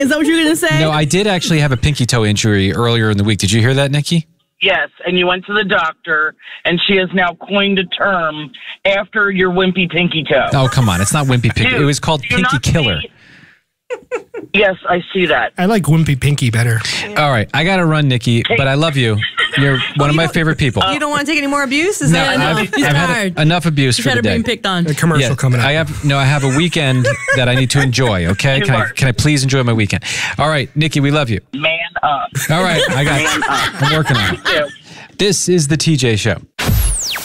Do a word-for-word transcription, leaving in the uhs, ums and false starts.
Is that what you were going to say? No, I did actually have a pinky toe injury earlier in the week. Did you hear that, Nikki? Yes, and you went to the doctor, and she has now coined a term after your wimpy pinky toe. Oh, come on. It's not wimpy pinky. Dude, It was called do Pinky not Killer. see- Yes, I see that. I like Wimpy Pinky better. All right. I got to run, Nikki, but I love you. You're one of my favorite people. You don't want to take any more abuse? Is No, that I've, enough? He's I've tired. had enough abuse He's for had the to day. being picked on. A commercial Yeah, coming up. I have no. I have a weekend that I need to enjoy. Okay, can I can I please enjoy my weekend? All right, Nikki, we love you. Man up. All right, I got. Man up. I'm working on it. You too. This is the T J Show.